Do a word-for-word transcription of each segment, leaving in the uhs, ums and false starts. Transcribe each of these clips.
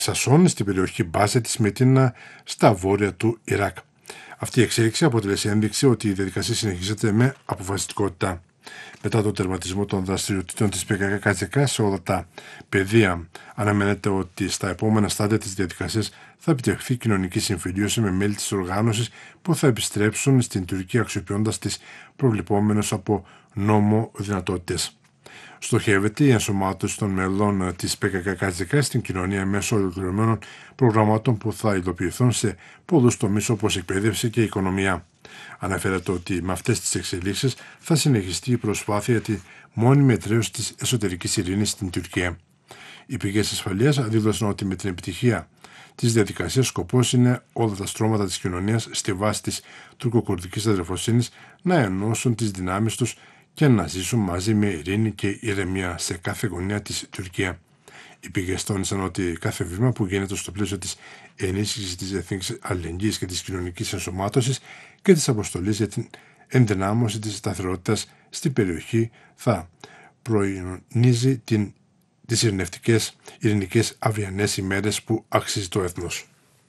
Σασόν στην περιοχή Μπάζα της Μετίνα στα βόρεια του Ιράκ. Αυτή η εξέλιξη αποτελέσει ένδειξη ότι η διαδικασία συνεχίζεται με αποφασιστικότητα. Μετά τον τερματισμό των δραστηριοτήτων της πι κέι κέι κέι τζέι κέι σε όλα τα πεδία, αναμένεται ότι στα επόμενα στάδια της διαδικασίας θα επιτευχθεί κοινωνική συμφιλίωση με μέλη της οργάνωσης που θα επιστρέψουν στην Τουρκία αξιοποιώντας τις προβλεπόμενες από νόμο δυνατότητες. Στοχεύεται η ενσωμάτωση των μελών της πι κέι κέι κέι τζέι κέι στην κοινωνία μέσω ολοκληρωμένων προγραμμάτων που θα υλοποιηθούν σε πολλούς τομείς όπως εκπαίδευση και οικονομία. Αναφέρεται ότι με αυτές τις εξελίξεις θα συνεχιστεί η προσπάθεια για τη μόνιμη εδραίωση της εσωτερικής ειρήνης στην Τουρκία. Οι πηγές ασφαλείας δήλωσαν ότι με την επιτυχία της διαδικασίας σκοπός είναι όλα τα στρώματα της κοινωνίας στη βάση της τουρκοκουρδικής αδερφοσύνης να ενώσουν τις δυνάμεις τους και να ζήσουν μαζί με ειρήνη και ηρεμία σε κάθε γωνία της Τουρκία. Οι πηγές τόνισαν ότι κάθε βήμα που γίνεται στο πλαίσιο της ενίσχυσης της εθνικής αλληλεγγύης και της κοινωνικής ενσωμάτωσης και της αποστολής για την ενδυνάμωση της σταθερότητας στην περιοχή θα προϊονίζει την, τις ειρηνευτικές, ειρηνικές αυριανές ημέρες που αξίζει το έθνος.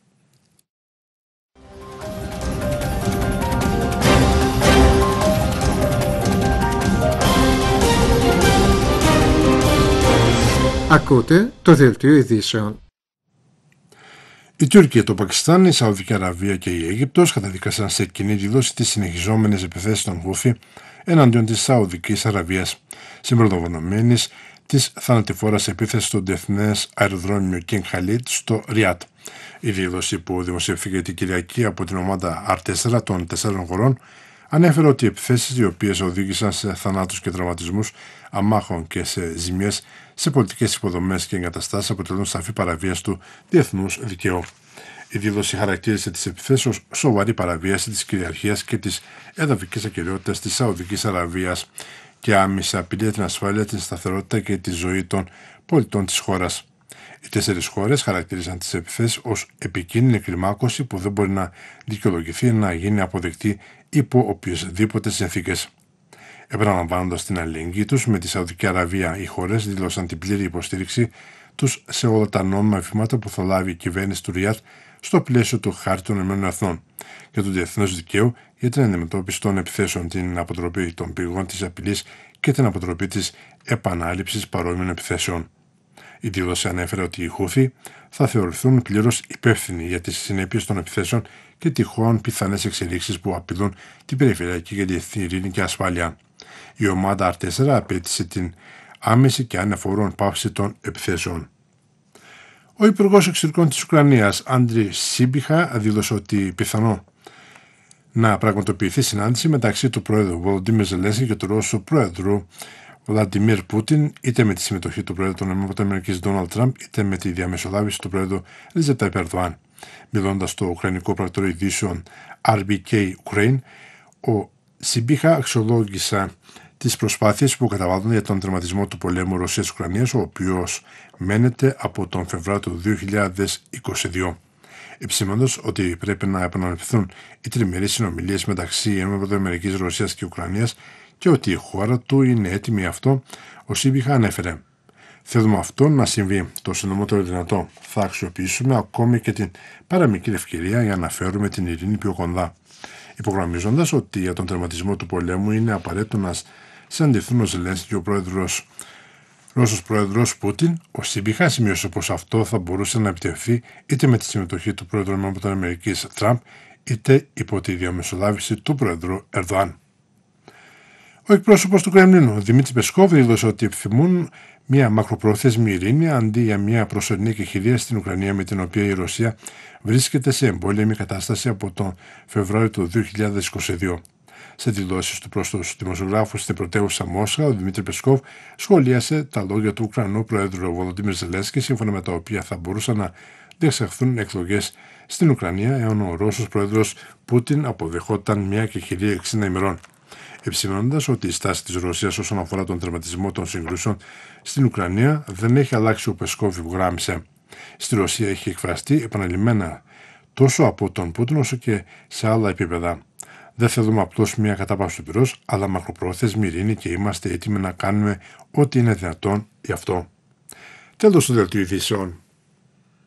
Ακούτε το δελτίο ειδήσεων. Η Τουρκία, το Πακιστάν, η Σαουδική Αραβία και η Αίγυπτος καταδίκασαν σε κοινή δήλωση τις συνεχιζόμενες επιθέσεις των Χούθι εναντίον της Σαουδικής Αραβίας, συμπροδομημένης της θανατηφόρας επίθεσης στο διεθνές αεροδρόμιο King Khalid στο Ριάτ. Η δήλωση που δημοσιεύθηκε την Κυριακή από την ομάδα αρ τέσσερα των τεσσάρων χωρών ανέφερε ότι οι επιθέσεις οι οποίες οδήγησαν σε θανάτους και τραυματισμούς αμάχων και σε ζημιές σε πολιτικές υποδομές και εγκαταστάσεις αποτελούν σαφή παραβίαση του διεθνούς δικαίου. Η δήλωση χαρακτήρισε τις επιθέσεις ως σοβαρή παραβίαση της κυριαρχίας και της εδαφικής ακεραιότητας της Σαουδικής Αραβίας και άμεση απειλή για την ασφάλεια, την σταθερότητα και τη ζωή των πολιτών της χώρας. Οι τέσσερις χώρες χαρακτήρισαν τις επιθέσεις ως επικίνδυνη κλιμάκωση που δεν μπορεί να δικαιολογηθεί να γίνει αποδεκτή υπό οποιασδήποτε συνθήκες. Επαναλαμβάνοντας την αλληλεγγύη τους με τη Σαουδική Αραβία, οι χώρες δήλωσαν την πλήρη υποστήριξη τους σε όλα τα νόμιμα βήματα που θα λάβει η κυβέρνηση του Ριάτ στο πλαίσιο του Χάρτη των Ηνωμένων Εθνών και του διεθνούς δικαίου για την αντιμετώπιση των επιθέσεων, την αποτροπή των πηγών της απειλής και την αποτροπή της επανάληψης παρόμοιων επιθέσεων. Η δήλωση ανέφερε ότι οι Χούθι θα θεωρηθούν πλήρως υπεύθυνοι για τις συνέπειες των επιθέσεων και τυχόν πιθανές εξελίξεις που απειλούν την περιφερειακή και διεθνή ειρήνη και ασφάλεια. Η ομάδα αρ τέσσερα απέτησε την άμεση και ανεφορών πάυση των επιθέσεων. Ο Υπουργός Εξωτερικών της Ουκρανίας, Άντρι Σίμπιχα, δήλωσε ότι πιθανό να πραγματοποιηθεί συνάντηση μεταξύ του Πρόεδρου Βολοντίμιρ Ζελένσκι και του Ρώσου Πρόεδρου Βλαντιμίρ Πούτιν, είτε με τη συμμετοχή του Πρόεδρου των ΗΠΑ Ντόναλντ Τραμπ, είτε με τη διαμεσολάβηση του Πρόεδρου Ρετζέπ Ταϊπ Ερντοάν. Μιλώντας στο Ουκρανικό Πρακτορείο Ειδήσεων αρ μπι κέι Ukraine, ο Σιμπίχα αξιολόγησε τις προσπάθειες που καταβάλλουν για τον τερματισμό του πολέμου Ρωσίας-Ουκρανίας, ο οποίος μένεται από τον Φεβρουάριο του δύο χιλιάδες είκοσι δύο. Επισήμαντος ότι πρέπει να επαναληφθούν οι τριμερείς συνομιλίες μεταξύ ΗΠΑ, Ρωσίας και Ουκρανίας και ότι η χώρα του είναι έτοιμη αυτό, ο Σίμπιχα ανέφερε. Θέλουμε αυτό να συμβεί το συντομότερο δυνατό. Θα αξιοποιήσουμε ακόμη και την παραμικρή ευκαιρία για να φέρουμε την ειρήνη πιο κοντά. Υπογραμμίζοντας ότι για τον τερματισμό του πολέμου είναι απαραίτητο να συναντηθούν ο Ζελένσκι και ο πρόεδρος, Ρώσος πρόεδρος Πούτιν, ο Σίμπιχα σημείωσε πως αυτό θα μπορούσε να επιτευχθεί είτε με τη συμμετοχή του πρόεδρου ΗΠΑ Τραμπ, είτε υπό τη διαμεσολάβηση του πρόεδρου Ερντοάν. Ο εκπρόσωπος του Κρεμλίνου, Δημήτρης Πεσκόβ, δήλωσε ότι επιθυμούν μια μακροπρόθεσμη ειρήνη αντί για μια προσωρινή εκεχηρία στην Ουκρανία, με την οποία η Ρωσία βρίσκεται σε εμπόλεμη κατάσταση από τον Φεβρουάριο του δύο χιλιάδες είκοσι δύο. Σε δηλώσεις του προς τους δημοσιογράφους στην πρωτεύουσα Μόσχα, ο Δημήτρης Πεσκόβ σχολίασε τα λόγια του Ουκρανού Προέδρου Βολοντίμιρ Ζελένσκι, σύμφωνα με τα οποία θα μπορούσαν να διεξαχθούν εκλογές στην Ουκρανία, εάν ο Ρώσος Πρόεδρος Πούτιν αποδεχόταν μια εκεχηρία εξήντα ημερών. Επισημαίνοντας ότι η στάση της Ρωσίας όσον αφορά τον τερματισμό των συγκρούσεων στην Ουκρανία δεν έχει αλλάξει, ο Πεσκόβ υπογράμμισε. Στη Ρωσία έχει εκφραστεί επαναλημμένα τόσο από τον Πούτιν όσο και σε άλλα επίπεδα. Δεν θέλουμε απλώς μια κατάπαυση του πυρός, αλλά μακροπρόθεσμη ειρήνη και είμαστε έτοιμοι να κάνουμε ό,τι είναι δυνατόν γι' αυτό. Τέλος του δελτίου ειδήσεων.